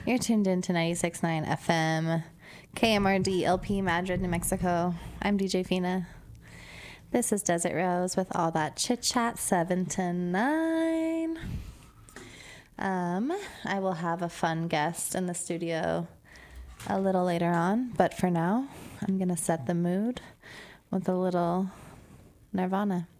You're tuned in to 96.9 FM, KMRD LP, Madrid, New Mexico. I'm DJ Fina. This is Desert Rose with all that chit chat, 7 to 9. I will have a fun guest in the studio a little later on, but for now, I'm going to set the mood with a little Nirvana.